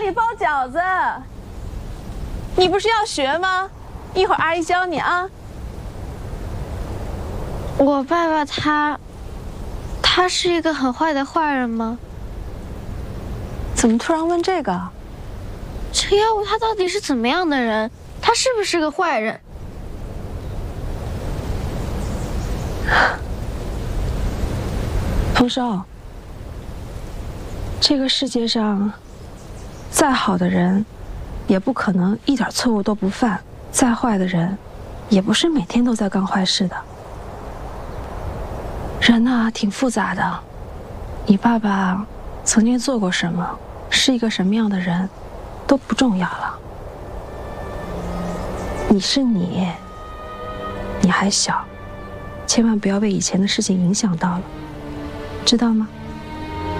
里包饺子。你不是要学吗？一会儿阿姨教你啊。 我爸爸他是一个很坏的坏人吗？ 怎么突然问这个？ 这妖物他到底是怎么样的人？他是不是个坏人？ 丰收，这个世界上，再好的人，也不可能一点错误都不犯；再坏的人，也不是每天都在干坏事的。人呢，挺复杂的。你爸爸曾经做过什么，是一个什么样的人，都不重要了。你是你，你还小，千万不要被以前的事情影响到了，知道吗？